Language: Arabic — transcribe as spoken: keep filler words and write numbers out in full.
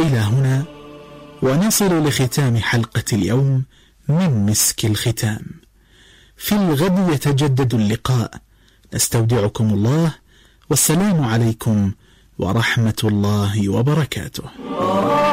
إلى هنا ونصل لختام حلقة اليوم من مسك الختام. في الغد يتجدد اللقاء، نستودعكم الله، والسلام عليكم ورحمة الله وبركاته.